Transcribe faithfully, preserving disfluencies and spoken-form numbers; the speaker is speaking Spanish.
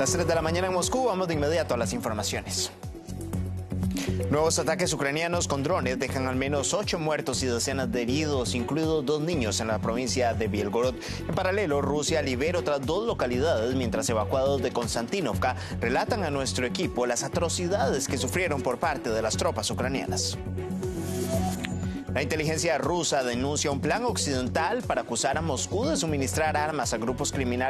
Las tres de la mañana en Moscú, vamos de inmediato a las informaciones. Nuevos ataques ucranianos con drones dejan al menos ocho muertos y decenas de heridos, incluidos dos niños en la provincia de Bielgorod. En paralelo, Rusia libera otras dos localidades, mientras evacuados de Konstantinovka relatan a nuestro equipo las atrocidades que sufrieron por parte de las tropas ucranianas. La inteligencia rusa denuncia un plan occidental para acusar a Moscú de suministrar armas a grupos criminales